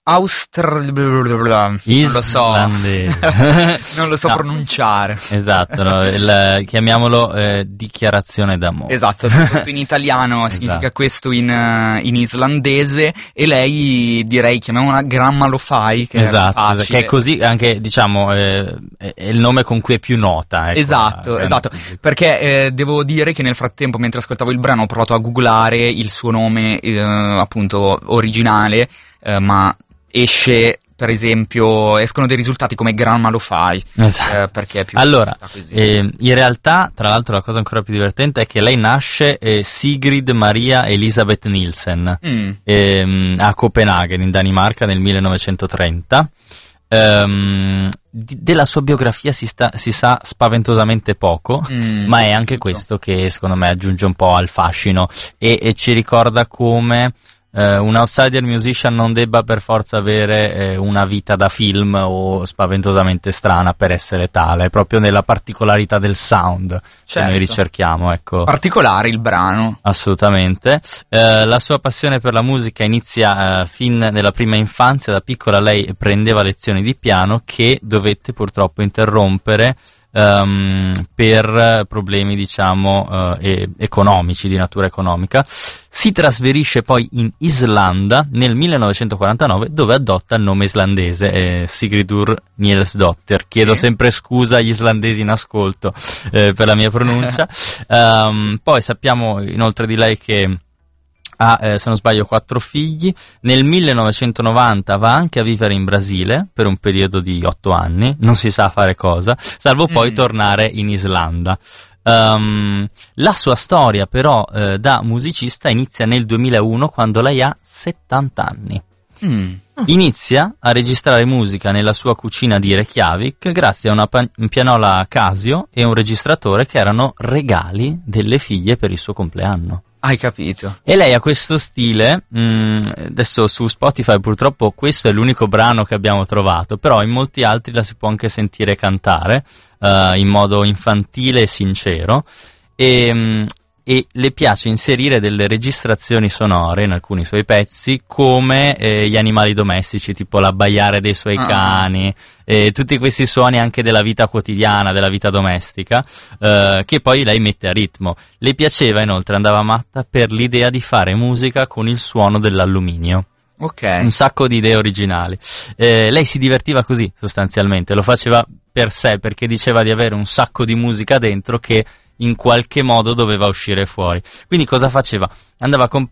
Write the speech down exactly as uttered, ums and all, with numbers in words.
Austr... non lo so. Non lo so no. pronunciare. Esatto, no? Il, chiamiamolo eh, dichiarazione d'amore. Esatto, tutto in italiano significa esatto. questo in, in islandese, e lei direi chiamiamola Gramma Lo-Fi, che esatto, è facile. Che è così anche, diciamo, eh, è il nome con cui è più nota. Ecco, esatto, esatto, perché eh, devo dire che nel frattempo, mentre ascoltavo il brano, ho provato a googlare il suo nome eh, appunto originale, eh, ma esce, per esempio, escono dei risultati come Gramma Lo-Fi, esatto. eh, perché è più allora così. Eh, in realtà, tra l'altro, la cosa ancora più divertente è che lei nasce eh, Sigrid Maria Elisabeth Nielsen mm. eh, a Copenaghen, in Danimarca, nel millenovecentotrenta. Um, di, della sua biografia si, sta, si sa spaventosamente poco, mm. ma è anche questo che secondo me aggiunge un po' al fascino e, e ci ricorda come Uh, un outsider musician non debba per forza avere eh, una vita da film o spaventosamente strana per essere tale, proprio nella particolarità del sound certo. che noi ricerchiamo, ecco. Particolare il brano. Assolutamente. Uh, la sua passione per la musica inizia uh, fin nella prima infanzia. Da piccola lei prendeva lezioni di piano che dovette purtroppo interrompere Um, per problemi diciamo uh, e- economici, di natura economica. Si trasferisce poi in Islanda nel millenovecentoquarantanove, dove adotta il nome islandese, eh, Sigridur Nielsdottir. Chiedo sì. sempre scusa agli islandesi in ascolto eh, per la mia pronuncia. um, poi sappiamo inoltre di lei che ha, eh, se non sbaglio, quattro figli. Nel millenovecentonovanta va anche a vivere in Brasile per un periodo di otto anni, non si sa fare cosa, salvo poi mm. tornare in Islanda. Um, la sua storia però eh, da musicista inizia nel duemilauno, quando lei ha settanta anni. Mm. Inizia a registrare musica nella sua cucina di Reykjavik grazie a una pa- pianola Casio e un registratore che erano regali delle figlie per il suo compleanno. Hai capito. E lei ha questo stile, mh, adesso su Spotify purtroppo questo è l'unico brano che abbiamo trovato, però in molti altri la si può anche sentire cantare uh, in modo infantile e sincero, e, mh, e le piace inserire delle registrazioni sonore in alcuni suoi pezzi, come eh, gli animali domestici, tipo l'abbaiare dei suoi ah. cani, e tutti questi suoni anche della vita quotidiana, della vita domestica, eh, che poi lei mette a ritmo. Le piaceva inoltre, andava matta per l'idea di fare musica con il suono dell'alluminio. Ok. Un sacco di idee originali. Eh, lei si divertiva così sostanzialmente, lo faceva per sé perché diceva di avere un sacco di musica dentro che in qualche modo doveva uscire fuori. Quindi cosa faceva? Andava a, comp-